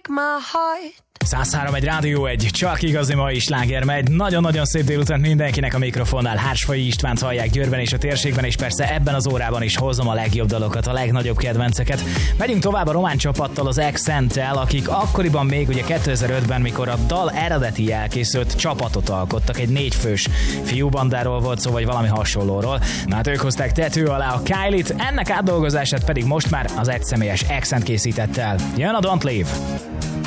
my heart. 103 egy Rádió 1, csak igazi mai sláger megy. Nagyon-nagyon szép délután mindenkinek a mikrofonnál. Hársfai Istvánt hallják Győrben és a térségben, és persze ebben az órában is hozom a legjobb dalokat, a legnagyobb kedvenceket. Megyünk tovább a román csapattal, az Accent-tel, akik akkoriban még ugye 2005-ben, mikor a dal eredeti elkészült, csapatot alkottak. Egy 4 fős fiúbandáról volt szó, vagy valami hasonlóról. Na hát ők hozták tető alá a Kylie-t, ennek átdolgozását pedig most már az egyszemélyes Accent készített el. Jön a Don't Leave!